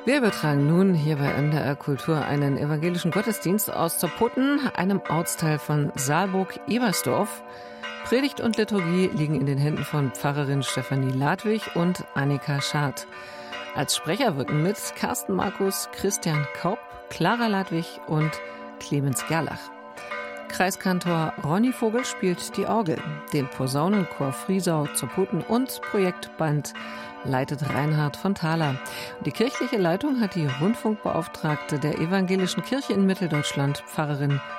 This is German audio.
Wir übertragen nun hier bei MDR Kultur einen evangelischen Gottesdienst aus Zerputten, einem Ortsteil von Saalburg-Ebersdorf. Predigt und Liturgie liegen in den Händen von Pfarrerin Stefanie Ladwig und Annika Schad. Als Sprecher wirken mit Carsten Markus, Christian Kaup, Clara Ladwig und Clemens Gerlach. Kreiskantor Ronny Vogel spielt die Orgel. Den Posaunenchor Friesau Zerputten und Projektband leitet Reinhard von Thaler. Die kirchliche Leitung hat die Rundfunkbeauftragte der Evangelischen Kirche in Mitteldeutschland, Pfarrerin